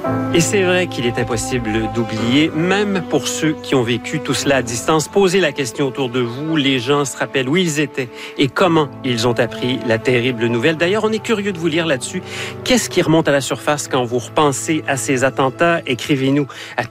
Et c'est vrai qu'il est impossible d'oublier, même pour ceux qui ont vécu tout cela à distance. Posez la question autour de vous, les gens se rappellent où ils étaient et comment ils ont appris la terrible nouvelle. D'ailleurs, on est curieux de vous lire là-dessus. Qu'est-ce qui remonte à la surface quand vous repensez à ces attentats? Écrivez-nous à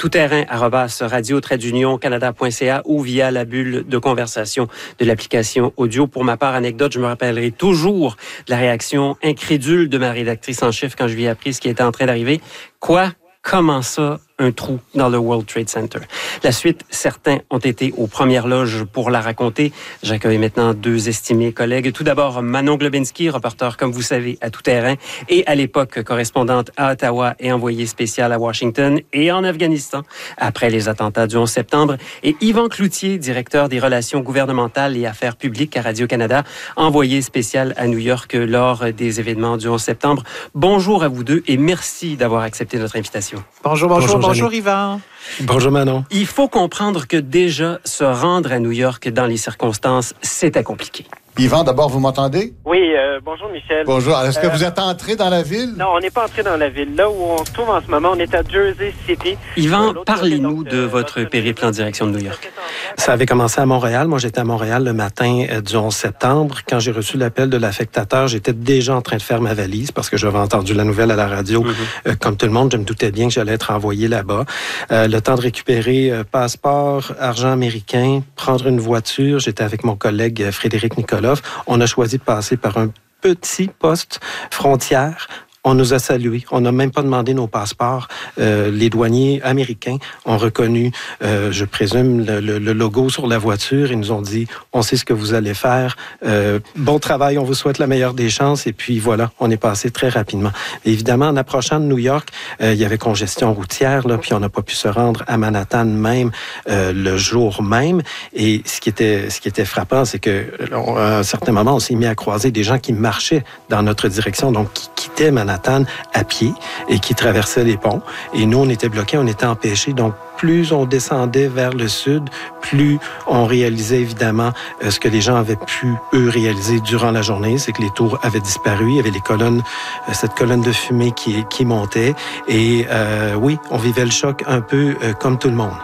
toutterrain@radio-canada.ca ou via la bulle de conversation de l'application audio. Pour ma part, anecdote, je me rappellerai toujours de la réaction incrédule de ma rédactrice en chef quand je lui ai appris ce qui était en train d'arriver. Quoi? Comment ça, un trou dans le World Trade Center? La suite, certains ont été aux premières loges pour la raconter. J'accueille maintenant deux estimés collègues. Tout d'abord, Manon Globinski, reporter, comme vous savez, à Tout Terrain et à l'époque correspondante à Ottawa et envoyée spéciale à Washington et en Afghanistan après les attentats du 11 septembre. Et Yvan Cloutier, directeur des relations gouvernementales et affaires publiques à Radio-Canada, envoyé spécial à New York lors des événements du 11 septembre. Bonjour à vous deux et merci d'avoir accepté notre invitation. Bonjour Yvan. Bonjour Manon. Il faut comprendre que déjà, se rendre à New York dans les circonstances, c'était compliqué. Yvan, d'abord, vous m'entendez? Oui, bonjour Michel. Bonjour. Est-ce que vous êtes entré dans la ville? Non, on n'est pas entré dans la ville. Là où on se trouve en ce moment, on est à Jersey City. Yvan, parlez-nous de votre périple en direction de New York. Ça avait commencé à Montréal. Moi, j'étais à Montréal le matin du 11 septembre. Quand j'ai reçu l'appel de l'affectateur, j'étais déjà en train de faire ma valise parce que j'avais entendu la nouvelle à la radio. Comme tout le monde, je me doutais bien que j'allais être envoyé là-bas. Le temps de récupérer passeport, argent américain, prendre une voiture. J'étais avec mon collègue Frédéric Nicolov. On a choisi de passer par un petit poste frontière. On nous a salués. On n'a même pas demandé nos passeports. Les douaniers américains ont reconnu, je présume, le logo sur la voiture. Ils nous ont dit, on sait ce que vous allez faire. Bon travail, on vous souhaite la meilleure des chances. Et puis voilà, on est passé très rapidement. Et évidemment, en approchant de New York, il y avait congestion routière, là, puis on n'a pas pu se rendre à Manhattan même le jour même. Et ce qui était frappant, c'est que à un certain moment, on s'est mis à croiser des gens qui marchaient dans notre direction, donc qui quittaient Manhattan à pied et qui traversaient les ponts. Et nous, on était bloqués, on était empêchés. Donc, plus on descendait vers le sud, plus on réalisait évidemment ce que les gens avaient pu, eux, réaliser durant la journée. C'est que les tours avaient disparu. Il y avait les colonnes, cette colonne de fumée qui montait. Et oui, on vivait le choc un peu comme tout le monde.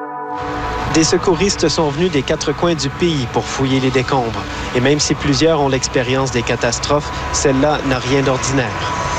Des secouristes sont venus des quatre coins du pays pour fouiller les décombres. Et même si plusieurs ont l'expérience des catastrophes, celle-là n'a rien d'ordinaire.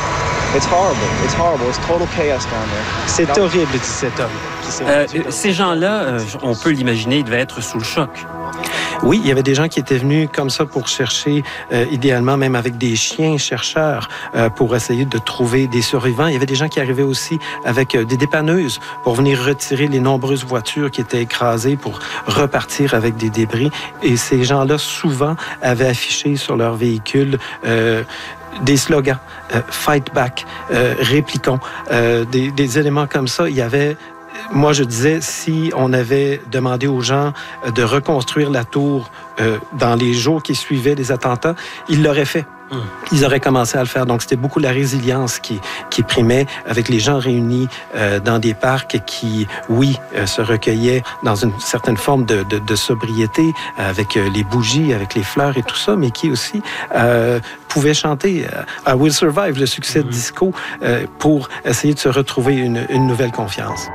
C'est horrible, dit cet homme. Ces gens-là, on peut l'imaginer, ils devaient être sous le choc. Oui, il y avait des gens qui étaient venus comme ça pour chercher, idéalement même avec des chiens chercheurs, pour essayer de trouver des survivants. Il y avait des gens qui arrivaient aussi avec des dépanneuses pour venir retirer les nombreuses voitures qui étaient écrasées pour repartir avec des débris. Et ces gens-là, souvent, avaient affiché sur leur véhicule des slogans, fight back, répliquons, des éléments comme ça. Il y avait... Moi, je disais, si on avait demandé aux gens de reconstruire la tour dans les jours qui suivaient les attentats, ils l'auraient fait. Ils auraient commencé à le faire. Donc, c'était beaucoup la résilience qui primait avec les gens réunis dans des parcs qui, oui, se recueillaient dans une certaine forme de sobriété avec les bougies, avec les fleurs et tout ça, mais qui aussi pouvaient chanter I Will Survive, le succès de disco, pour essayer de se retrouver une nouvelle confiance.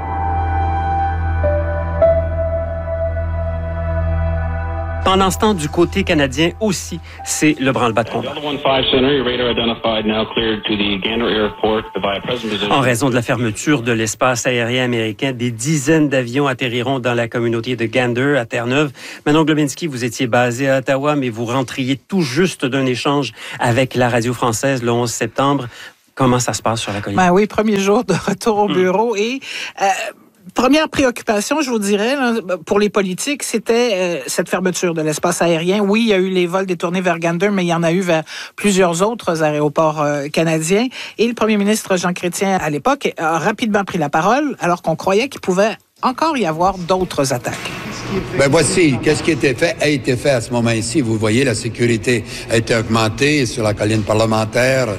Pendant ce temps, du côté canadien aussi, c'est le branle-bas de combat. En raison de la fermeture de l'espace aérien américain, des dizaines d'avions atterriront dans la communauté de Gander, à Terre-Neuve. Manon Globinski, vous étiez basé à Ottawa, mais vous rentriez tout juste d'un échange avec la radio française le 11 septembre. Comment ça se passe sur la colline? Ben oui, premier jour de retour au bureau et... Première préoccupation, je vous dirais, pour les politiques, c'était cette fermeture de l'espace aérien. Oui, il y a eu les vols détournés vers Gander, mais il y en a eu vers plusieurs autres aéroports canadiens. Et le premier ministre Jean Chrétien, à l'époque, a rapidement pris la parole, alors qu'on croyait qu'il pouvait encore y avoir d'autres attaques. Ben voici, qu'est-ce qui a été fait à ce moment-ci. Vous voyez, la sécurité a été augmentée sur la colline parlementaire.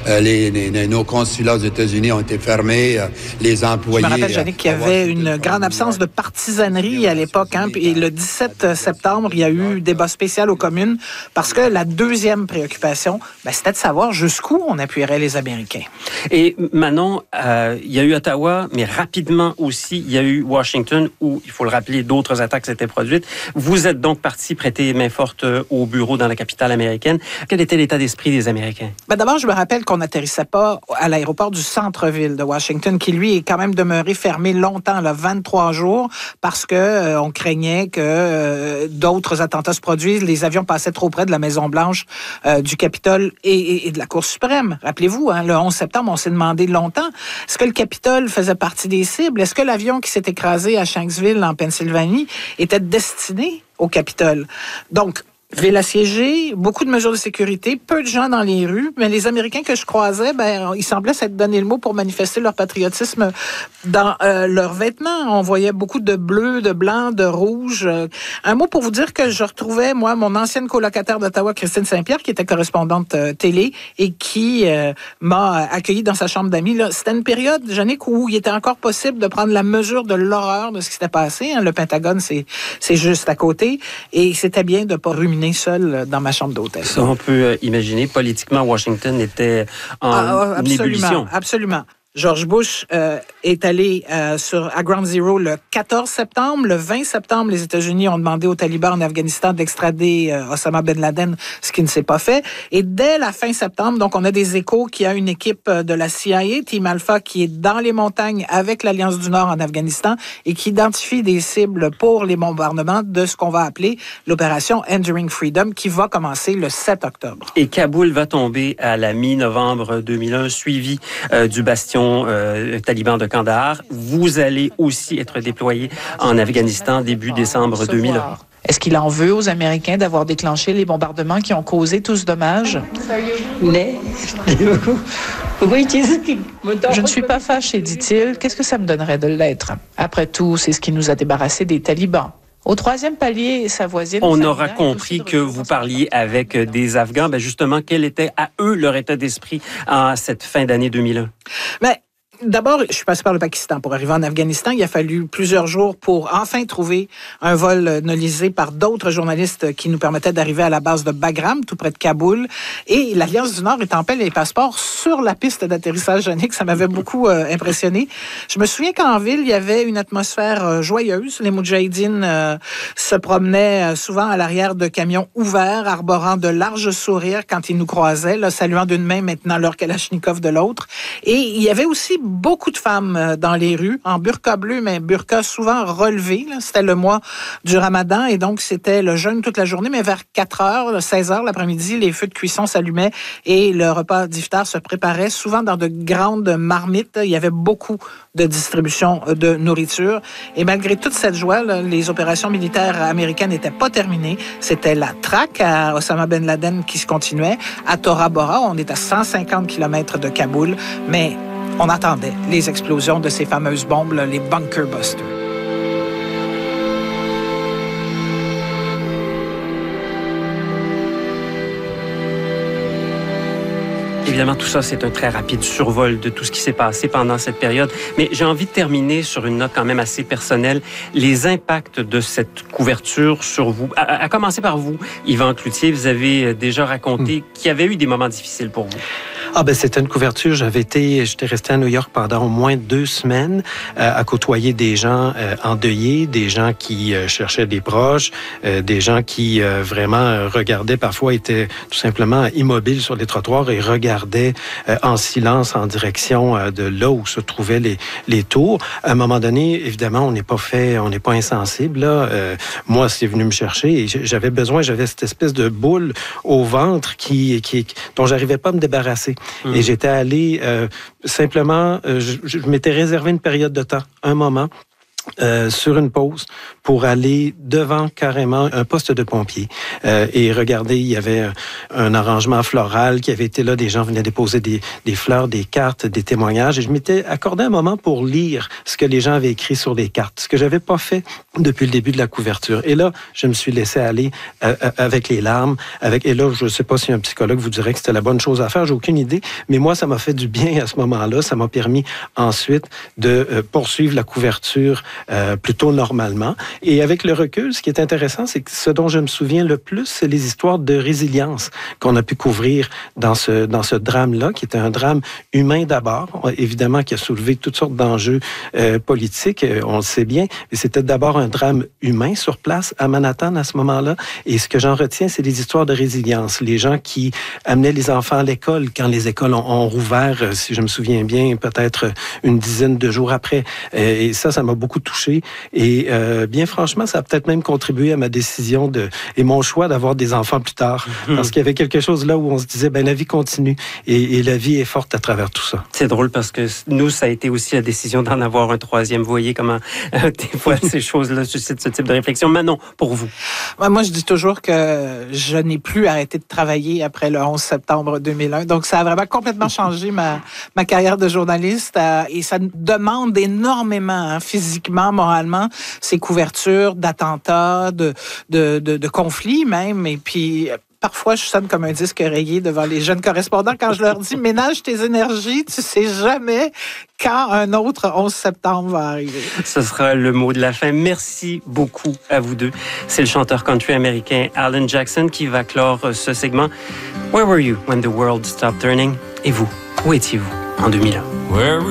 Nos consulats aux États-Unis ont été fermés. Les employés... Je me rappelle, Jannick, qu'il y avait une grande absence de partisanerie à l'époque. Hein, et le 17 septembre, il y a eu débat spécial aux communes parce que la deuxième préoccupation, c'était de savoir jusqu'où on appuierait les Américains. Et Manon, il y a eu Ottawa, mais rapidement aussi, il y a eu Washington où, il faut le rappeler, d'autres attaques s'étaient produites. Vous êtes donc parti prêter main forte au bureau dans la capitale américaine. Quel était l'état d'esprit des Américains? D'abord, je me rappelle qu'on n'atterrissait pas à l'aéroport du centre-ville de Washington, qui, lui, est quand même demeuré fermé longtemps, là, 23 jours, parce que on craignait que d'autres attentats se produisent. Les avions passaient trop près de la Maison-Blanche, du Capitole et de la Cour suprême. Rappelez-vous, hein, le 11 septembre, on s'est demandé longtemps, est-ce que le Capitole faisait partie des cibles? Est-ce que l'avion qui s'est écrasé à Shanksville, en Pennsylvanie, était destiné au Capitole? Donc, ville assiégée, beaucoup de mesures de sécurité, peu de gens dans les rues, mais les Américains que je croisais, ils semblaient s'être donné le mot pour manifester leur patriotisme dans leurs vêtements. On voyait beaucoup de bleu, de blanc, de rouge. Un mot pour vous dire que je retrouvais, moi, mon ancienne colocataire d'Ottawa, Christine Saint-Pierre, qui était correspondante télé et qui m'a accueillie dans sa chambre d'amis. C'était une période, Jannick, où il était encore possible de prendre la mesure de l'horreur de ce qui s'était passé. Hein. Le Pentagone, c'est juste à côté. Et c'était bien de ne pas ruminer seul dans ma chambre d'hôtel. Ça, on peut imaginer. Politiquement, Washington était en ébullition. Absolument. George Bush est allé à Ground Zero le 14 septembre. Le 20 septembre, les États-Unis ont demandé aux talibans en Afghanistan d'extrader Osama Ben Laden, ce qui ne s'est pas fait. Et dès la fin septembre, donc on a des échos qu'il y a une équipe de la CIA, Team Alpha, qui est dans les montagnes avec l'Alliance du Nord en Afghanistan et qui identifie des cibles pour les bombardements de ce qu'on va appeler l'opération Enduring Freedom, qui va commencer le 7 octobre. Et Kaboul va tomber à la mi-novembre 2001, suivi du bastion taliban de Kandahar. Vous allez aussi être déployé en Afghanistan début décembre 2001. Est-ce qu'il en veut aux Américains d'avoir déclenché les bombardements qui ont causé tout ce dommage? Je ne suis pas fâché, dit-il. Qu'est-ce que ça me donnerait de l'être? Après tout, c'est ce qui nous a débarrassés des talibans. Au troisième palier, sa voisine... On aura compris que vous parliez avec des Afghans. Justement, quel était à eux leur état d'esprit à cette fin d'année 2001? D'abord, je suis passé par le Pakistan pour arriver en Afghanistan. Il a fallu plusieurs jours pour enfin trouver un vol nolisé par d'autres journalistes qui nous permettaient d'arriver à la base de Bagram, tout près de Kaboul. Et l'Alliance du Nord étampait les passeports sur la piste d'atterrissage, Jannick. Ça m'avait beaucoup impressionné. Je me souviens qu'en ville, il y avait une atmosphère joyeuse. Les Moudjahidines se promenaient souvent à l'arrière de camions ouverts, arborant de larges sourires quand ils nous croisaient, là, saluant d'une main maintenant leur kalachnikov de l'autre. Et il y avait aussi beaucoup de femmes dans les rues, en burqa bleu, mais burqa souvent relevé. C'était le mois du Ramadan et donc c'était le jeûne toute la journée, mais vers 4h, 16h l'après-midi, les feux de cuisson s'allumaient et le repas d'iftar se préparait souvent dans de grandes marmites. Il y avait beaucoup de distribution de nourriture. Et malgré toute cette joie, là, les opérations militaires américaines n'étaient pas terminées. C'était la traque à Osama Ben Laden qui se continuait. À Tora Bora, on est à 150 km de Kaboul, mais on attendait les explosions de ces fameuses bombes, là, les bunker busters. Évidemment, tout ça, c'est un très rapide survol de tout ce qui s'est passé pendant cette période. Mais j'ai envie de terminer sur une note quand même assez personnelle. Les impacts de cette couverture sur vous, à commencer par vous, Yvan Cloutier, vous avez déjà raconté qu'il y avait eu des moments difficiles pour vous. C'était une couverture. J'étais resté à New York pendant au moins 2 semaines à côtoyer des gens endeuillés, des gens qui cherchaient des proches, des gens qui vraiment regardaient, parfois étaient tout simplement immobiles sur les trottoirs et regardaient en silence en direction de là où se trouvaient les tours. À un moment donné, évidemment, on n'est pas insensible. Là. Moi, c'est venu me chercher et j'avais cette espèce de boule au ventre dont j'arrivais pas à me débarrasser. Et j'étais allé simplement, je m'étais réservé une période de temps, un moment, sur une pause pour aller devant carrément un poste de pompier et regarder, il y avait un arrangement floral qui avait été là, des gens venaient déposer des fleurs, des cartes, des témoignages et je m'étais accordé un moment pour lire ce que les gens avaient écrit sur les cartes, ce que j'avais pas fait depuis le début de la couverture. Et là, je me suis laissé aller avec les larmes, et là, je sais pas si un psychologue vous dirait que c'était la bonne chose à faire, j'ai aucune idée, mais moi, ça m'a fait du bien à ce moment-là, ça m'a permis ensuite de poursuivre la couverture plutôt normalement. Et avec le recul, ce qui est intéressant, c'est que ce dont je me souviens le plus, c'est les histoires de résilience qu'on a pu couvrir dans ce drame-là, qui était un drame humain d'abord, évidemment, qui a soulevé toutes sortes d'enjeux politiques, on le sait bien, mais c'était d'abord un drame humain sur place à Manhattan à ce moment-là. Et ce que j'en retiens, c'est les histoires de résilience. Les gens qui amenaient les enfants à l'école quand les écoles ont rouvert, si je me souviens bien, peut-être une dizaine de jours après. Et ça m'a beaucoup touché. Et bien franchement, ça a peut-être même contribué à ma décision et mon choix d'avoir des enfants plus tard. Parce qu'il y avait quelque chose là où on se disait, la vie continue et la vie est forte à travers tout ça. C'est drôle parce que nous, ça a été aussi la décision d'en avoir un troisième. Vous voyez comment des fois ces choses-là suscitent ce type de réflexion. Manon, pour vous? Moi, je dis toujours que je n'ai plus arrêté de travailler après le 11 septembre 2001. Donc, ça a vraiment complètement changé ma carrière de journaliste et ça demande énormément, physiquement, moralement, ces couvertures d'attentats, de conflits même. Et puis, parfois, je sonne comme un disque rayé devant les jeunes correspondants quand je leur dis « Ménage tes énergies, tu sais jamais quand un autre 11 septembre va arriver. » Ce sera le mot de la fin. Merci beaucoup à vous deux. C'est le chanteur country américain Alan Jackson qui va clore ce segment. Where were you when the world stopped turning? Et vous, où étiez-vous en 2001?